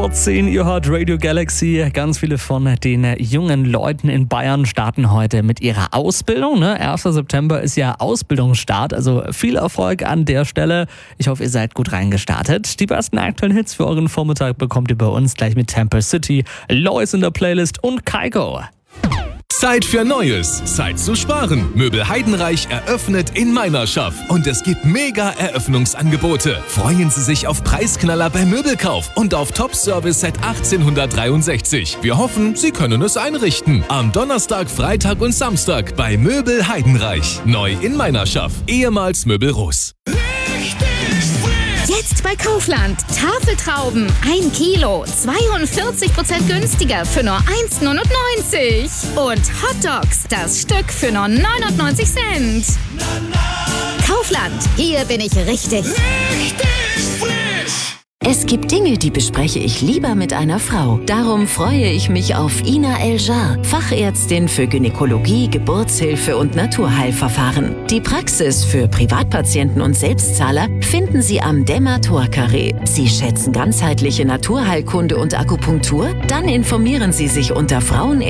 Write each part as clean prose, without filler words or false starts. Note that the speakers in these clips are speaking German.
10, ihr hört Radio Galaxy. Ganz viele von den jungen Leuten in Bayern starten heute mit ihrer Ausbildung. 1. September ist ja Ausbildungsstart, also viel Erfolg an der Stelle. Ich hoffe, ihr seid gut reingestartet. Die besten aktuellen Hits für euren Vormittag bekommt ihr bei uns gleich mit Temple City, Lois in der Playlist und Kaiko. Zeit für Neues, Zeit zu sparen. Möbel Heidenreich eröffnet in Meinerschaft und es gibt mega Eröffnungsangebote. Freuen Sie sich auf Preisknaller beim Möbelkauf und auf Top-Service seit 1863. Wir hoffen, Sie können es einrichten. Am Donnerstag, Freitag und Samstag bei Möbel Heidenreich. Neu in Meinerschaft, ehemals Möbel Russ. Jetzt bei Kaufland. Tafeltrauben 1 Kilo, 42% günstiger für nur 1,99 €. Und Hotdogs, das Stück für nur 99 Cent. Kaufland, hier bin ich richtig frisch. Es gibt Dinge, die bespreche ich lieber mit einer Frau. Darum freue ich mich auf Ina El-Jar, Fachärztin für Gynäkologie, Geburtshilfe und Naturheilverfahren. Die Praxis für Privatpatienten und Selbstzahler finden Sie am Demator-Carré. Sie schätzen ganzheitliche Naturheilkunde und Akupunktur? Dann informieren Sie sich unter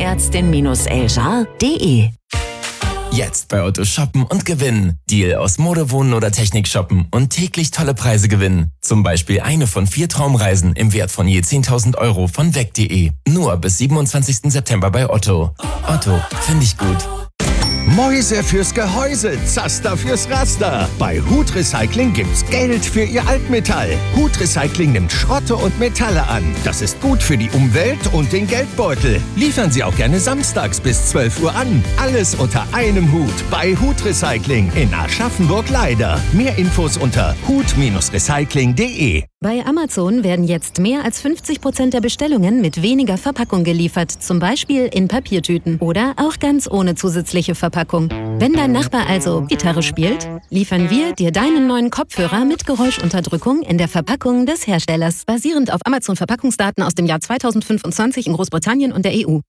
frauenärztin-eljar.de. Jetzt bei Otto shoppen und gewinnen. Deal aus Mode, Wohnen oder Technik shoppen und täglich tolle Preise gewinnen. Zum Beispiel eine von 4 Traumreisen im Wert von je 10.000 € von weg.de. Nur bis 27. September bei Otto. Otto, finde ich gut. Mäuse fürs Gehäuse, Zaster fürs Raster. Bei Hut Recycling gibt's Geld für Ihr Altmetall. Hut Recycling nimmt Schrotte und Metalle an. Das ist gut für die Umwelt und den Geldbeutel. Liefern Sie auch gerne samstags bis 12 Uhr an. Alles unter einem Hut bei Hut Recycling in Aschaffenburg-Leider. Mehr Infos unter hut-recycling.de. Bei Amazon werden jetzt mehr als 50% der Bestellungen mit weniger Verpackung geliefert, zum Beispiel in Papiertüten oder auch ganz ohne zusätzliche Verpackung. Wenn dein Nachbar also Gitarre spielt, liefern wir dir deinen neuen Kopfhörer mit Geräuschunterdrückung in der Verpackung des Herstellers, basierend auf Amazon-Verpackungsdaten aus dem Jahr 2025 in Großbritannien und der EU.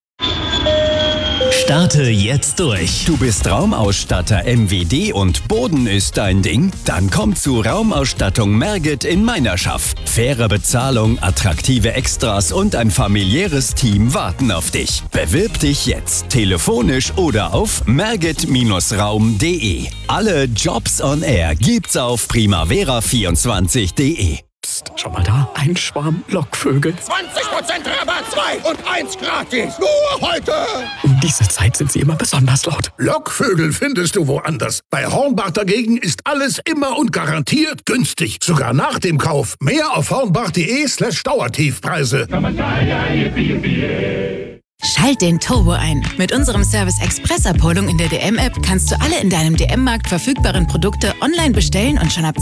Starte jetzt durch. Du bist Raumausstatter MWD und Boden ist dein Ding? Dann komm zu Raumausstattung Merget in Meinerschaft. Faire Bezahlung, attraktive Extras und ein familiäres Team warten auf dich. Bewirb dich jetzt telefonisch oder auf merget-raum.de. Alle Jobs on Air gibt's auf primavera24.de. Psst, schau mal da, ein Schwarm Lockvögel. 20% Rabatt, 2 und 1 gratis. Nur heute. Um diese Zeit sind sie immer besonders laut. Lockvögel findest du woanders. Bei Hornbach dagegen ist alles immer und garantiert günstig. Sogar nach dem Kauf. Mehr auf hornbach.de/Dauertiefpreise. Schalt den Turbo ein. Mit unserem Service Express Abholung in der DM-App kannst du alle in deinem DM-Markt verfügbaren Produkte online bestellen und schon ab